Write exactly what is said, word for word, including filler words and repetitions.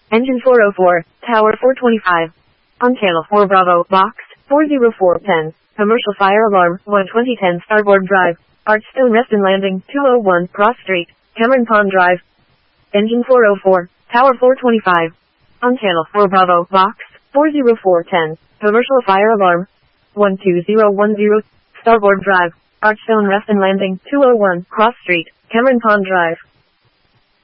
Engine four oh four, Tower four twenty-five. On Channel four Bravo, Box, four oh four ten. Commercial fire alarm, one twenty ten Starboard Drive. Archstone Rest and Landing, two oh one Cross Street, Cameron Pond Drive. Engine four oh four, Tower four twenty-five. On Channel four Bravo, Box, four oh four ten. Commercial fire alarm, one two zero one zero Starboard Drive. Archstone Rest and Landing, two oh one Cross Street, Cameron Pond Drive.